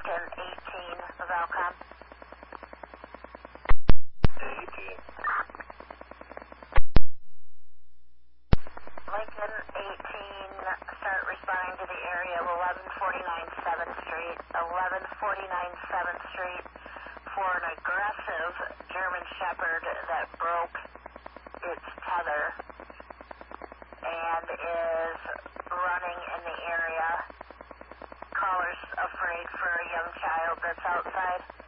Lincoln 18 Valcom. 18. Lincoln 18, start responding to the area of 1149 7th Street, 1149 7th Street for an aggressive German Shepherd that broke its tether and is running in the area. Caller's afraid for a young child that's outside.